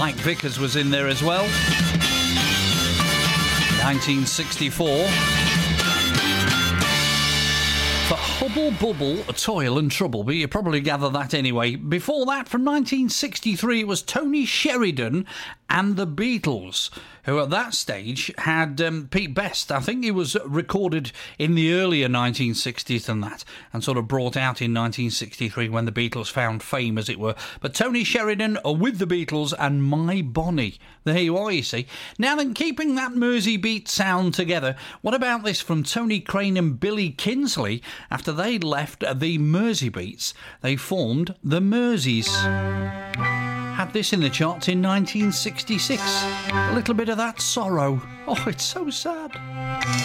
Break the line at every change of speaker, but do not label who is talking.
Mike Vickers was in there as well. 1964. For Hubble Bubble, Toil and Trouble, but you probably gather that anyway. Before that, from 1963, it was Tony Sheridan and the Beatles, who at that stage had Pete Best. I think he was recorded in the earlier 1960s than that, and sort of brought out in 1963 when the Beatles found fame, as it were. But Tony Sheridan with the Beatles and My Bonnie. There you are, you see. Now then, keeping that Mersey beat sound together, what about this from Tony Crane and Billy Kinsley? After they'd left the Mersey Beats, they formed the Merseys. Had this in the charts in 1966. A little bit of that sorrow. Oh, it's so sad.